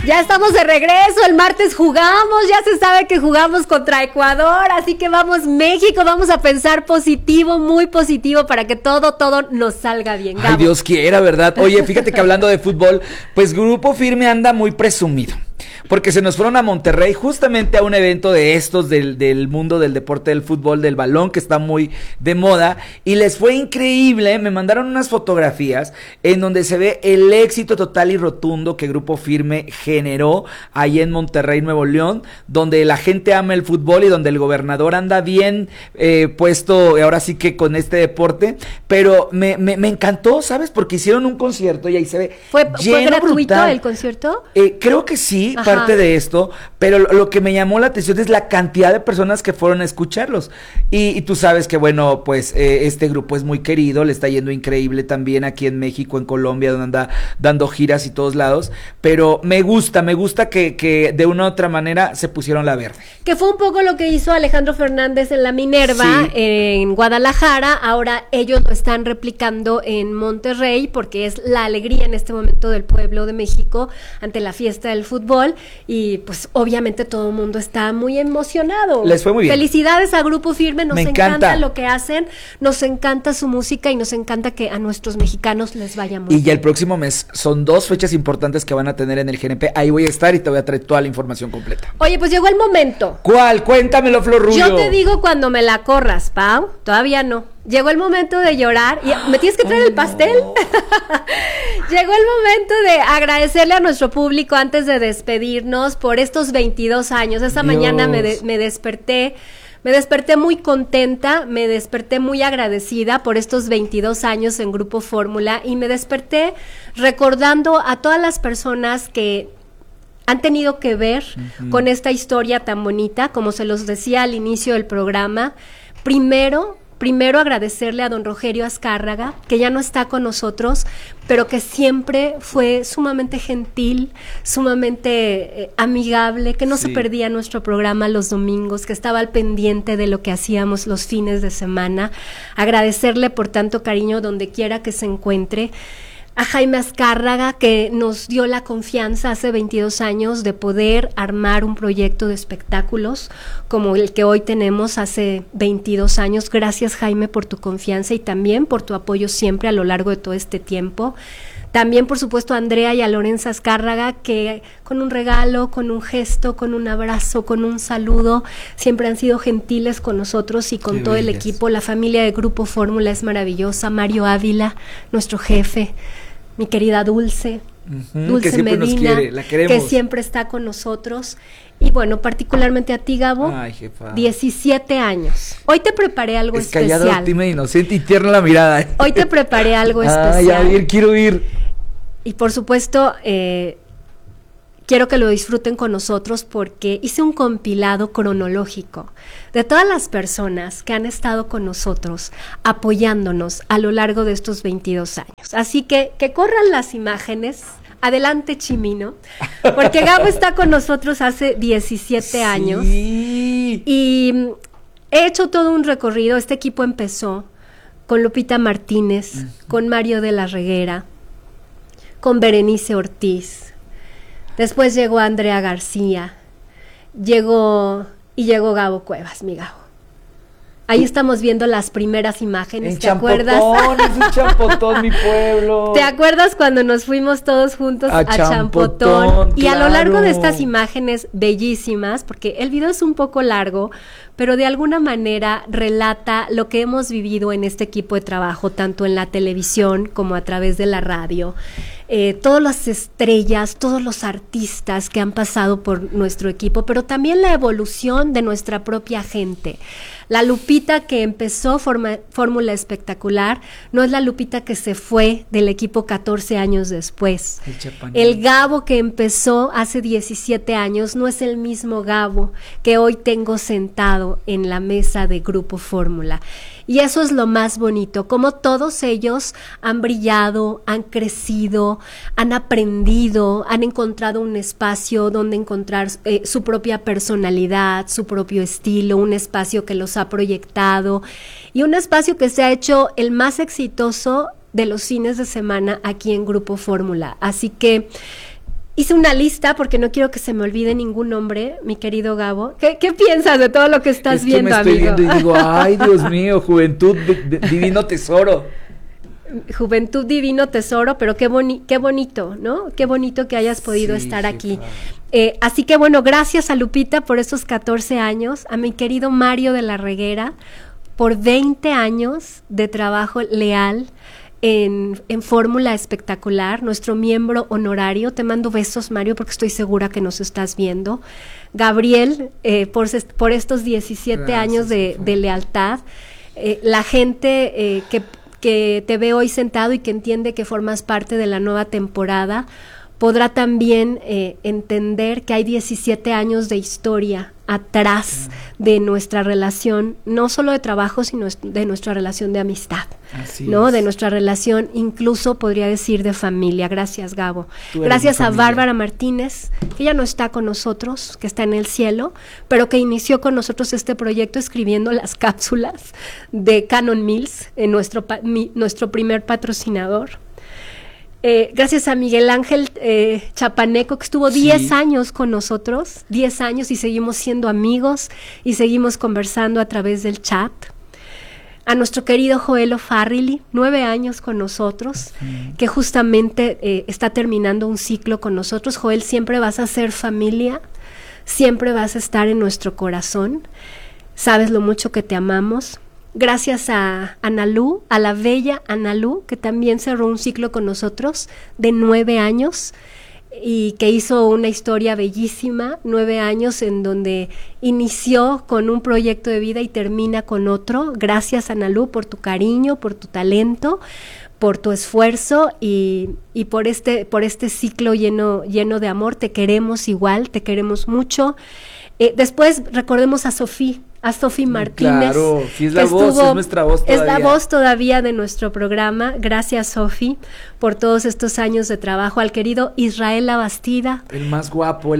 Ya estamos de regreso, el martes jugamos, ya se sabe que jugamos contra Ecuador, así que vamos México, vamos a pensar positivo, muy positivo para que todo nos salga bien. Gabo. Ay, Dios quiera, ¿verdad? Oye, fíjate que hablando de fútbol, pues Grupo Firme anda muy presumido. Porque se nos fueron a Monterrey justamente a un evento de estos del mundo del deporte del fútbol, del balón, que está muy de moda, y les fue increíble. Me mandaron unas fotografías en donde se ve el éxito total y rotundo que Grupo Firme generó ahí en Monterrey, Nuevo León, donde la gente ama el fútbol y donde el gobernador anda bien puesto, ahora sí que con este deporte, pero me encantó, ¿sabes? Porque hicieron un concierto y ahí se ve ¿Fue gratuito brutal. el concierto? Creo que sí, Ajá. parte de esto, pero lo que me llamó la atención es la cantidad de personas que fueron a escucharlos, y tú sabes que bueno, pues este grupo es muy querido, le está yendo increíble también aquí en México, en Colombia, donde anda dando giras y todos lados, pero me gusta que de una u otra manera se pusieron la verde. Que fue un poco lo que hizo Alejandro Fernández en la Minerva, sí, en Guadalajara. Ahora ellos lo están replicando en Monterrey, porque es la alegría en este momento del pueblo de México ante la fiesta del fútbol, y pues obviamente todo el mundo está muy emocionado. Les fue muy bien. Felicidades a Grupo Firme, nos encanta lo que hacen, nos encanta su música y nos encanta que a nuestros mexicanos les vaya muy bien. Y ya el próximo mes son 2 fechas importantes que van a tener en el GNP, ahí voy a estar y te voy a traer toda la información completa. Oye, pues llegó el momento. ¿Cuál? Cuéntamelo, Flor Rubio. Yo te digo cuando me la corras, Pau, todavía no. Llegó el momento de llorar. Y ¿me tienes que traer el pastel? No. Llegó el momento de agradecerle a nuestro público antes de despedirnos por estos 22 años. Esta mañana me desperté muy contenta, me desperté muy agradecida por estos 22 años en Grupo Fórmula, y me desperté recordando a todas las personas que han tenido que ver con esta historia tan bonita, como se los decía al inicio del programa. Primero agradecerle a don Rogerio Azcárraga, que ya no está con nosotros, pero que siempre fue sumamente gentil, sumamente amigable, que no se perdía nuestro programa los domingos, que estaba al pendiente de lo que hacíamos los fines de semana. Agradecerle por tanto cariño donde quiera que se encuentre. A Jaime Azcárraga, que nos dio la confianza hace 22 años de poder armar un proyecto de espectáculos como el que hoy tenemos hace 22 años. Gracias, Jaime, por tu confianza y también por tu apoyo siempre a lo largo de todo este tiempo. También, por supuesto, a Andrea y a Lorenza Azcárraga, que con un regalo, con un gesto, con un abrazo, con un saludo, siempre han sido gentiles con nosotros y con todo el equipo. La familia de Grupo Fórmula es maravillosa. Mario Ávila, nuestro jefe, mi querida Dulce que siempre Medina, nos quiere, la queremos, que siempre está con nosotros. Y bueno, particularmente a ti, Gabo. Ay, jefa. 17 años. Hoy te preparé algo especial. Callado, tímida, inocente y tierna la mirada. Hoy te preparé algo especial. Ay, a ver, quiero ir. Y por supuesto, quiero que lo disfruten con nosotros, porque hice un compilado cronológico de todas las personas que han estado con nosotros apoyándonos a lo largo de estos 22 años. Así que corran las imágenes. Adelante, Chimino, porque Gabo está con nosotros hace 17 años y he hecho todo un recorrido. Este equipo empezó con Lupita Martínez, con Mario de la Reguera, con Berenice Ortiz. Después llegó Andrea García, llegó Gabo Cuevas, mi Gabo. Ahí estamos viendo las primeras imágenes, ¿te acuerdas? Es un Champotón, mi pueblo. ¿Te acuerdas cuando nos fuimos todos juntos a Champotón? Y a lo largo de estas imágenes bellísimas, porque el video es un poco largo, pero de alguna manera relata lo que hemos vivido en este equipo de trabajo, tanto en la televisión como a través de la radio. Todas las estrellas, todos los artistas que han pasado por nuestro equipo, pero también la evolución de nuestra propia gente. La Lupita que empezó Fórmula Espectacular no es la Lupita que se fue del equipo 14 años después. El Gabo que empezó hace 17 años no es el mismo Gabo que hoy tengo sentado en la mesa de Grupo Fórmula. Y eso es lo más bonito, como todos ellos han brillado, han crecido, han aprendido, han encontrado un espacio donde encontrar su propia personalidad, su propio estilo, un espacio que los ha proyectado y un espacio que se ha hecho el más exitoso de los fines de semana aquí en Grupo Fórmula. Así que hice una lista porque no quiero que se me olvide ningún nombre, mi querido Gabo. ¿Qué piensas de todo lo que estás viendo, amigo? Es que me estoy viendo y digo, ay, Dios mío, juventud, divino tesoro. Juventud, divino tesoro, pero qué bonito, ¿no? Qué bonito que hayas podido estar aquí. Claro. Así que bueno, gracias a Lupita por estos 14 años, a mi querido Mario de la Reguera por 20 años de trabajo leal en Fórmula Espectacular, nuestro miembro honorario. Te mando besos, Mario, porque estoy segura que nos estás viendo. Gabriel, por estos 17 gracias, años de lealtad. La gente que te ve hoy sentado y que entiende que formas parte de la nueva temporada, podrá también entender que hay 17 años de historia atrás de nuestra relación, no solo de trabajo, sino de nuestra relación de amistad, ¿no? De nuestra relación, incluso podría decir de familia. Gracias, Gabo. Gracias a Bárbara Martínez, que ya no está con nosotros, que está en el cielo, pero que inició con nosotros este proyecto escribiendo las cápsulas de Canon Mills, nuestro primer patrocinador. Gracias a Miguel Ángel Chapaneco, que estuvo 10 años con nosotros, 10 años, y seguimos siendo amigos y seguimos conversando a través del chat. A nuestro querido Joel O'Farrill, 9 años con nosotros, que justamente está terminando un ciclo con nosotros. Joel, siempre vas a ser familia, siempre vas a estar en nuestro corazón, sabes lo mucho que te amamos. Gracias a Analú, a la bella Analú, que también cerró un ciclo con nosotros de 9 años y que hizo una historia bellísima, 9 años en donde inició con un proyecto de vida y termina con otro. Gracias, Analú, por tu cariño, por tu talento, por tu esfuerzo y por este ciclo lleno de amor. Te queremos igual, te queremos mucho. Después recordemos a Sofía Martínez. Claro, sí, es la voz, es nuestra voz todavía. Es la voz todavía de nuestro programa. Gracias, Sofi, por todos estos años de trabajo. Al querido Israel Labastida. El más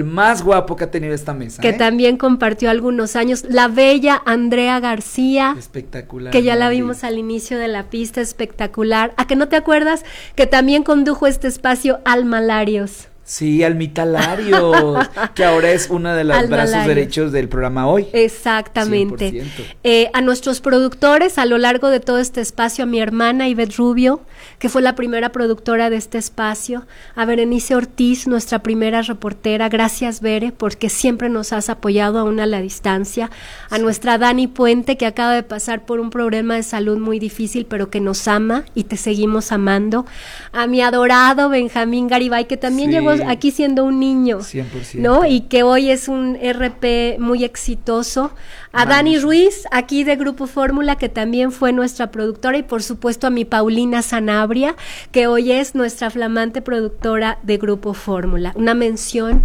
guapo que ha tenido esta mesa. Que también compartió algunos años. La bella Andrea García. Espectacular. Que ya la vimos al inicio de la pista, espectacular. ¿A que no te acuerdas? Que también condujo este espacio Almalarios. Sí, Almitalarios, que ahora es una de los brazos derechos del programa Hoy. Exactamente. A nuestros productores a lo largo de todo este espacio, a mi hermana Ivette Rubio, que fue la primera productora de este espacio, a Berenice Ortiz, nuestra primera reportera, gracias, Bere, porque siempre nos has apoyado aún a la distancia, a nuestra Dani Puente, que acaba de pasar por un problema de salud muy difícil, pero que nos ama y te seguimos amando, a mi adorado Benjamín Garibay, que también llegó aquí siendo un niño, 100%. ¿no? Y que hoy es un RP muy exitoso. A Dani Ruiz, aquí de Grupo Fórmula, que también fue nuestra productora, y por supuesto a mi Paulina Sanabria, que hoy es nuestra flamante productora de Grupo Fórmula. Una mención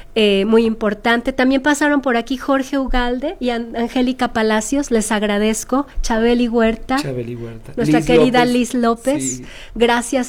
muy importante. También pasaron por aquí Jorge Ugalde y Angélica Palacios, les agradezco. Chabeli Huerta. Nuestra Liz querida López. Liz López. Sí. Gracias